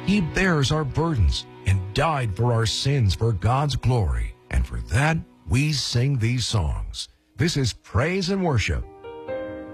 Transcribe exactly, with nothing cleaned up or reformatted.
He bears our burdens and died for our sins for God's glory. And for that, we sing these songs. This is Praise and Worship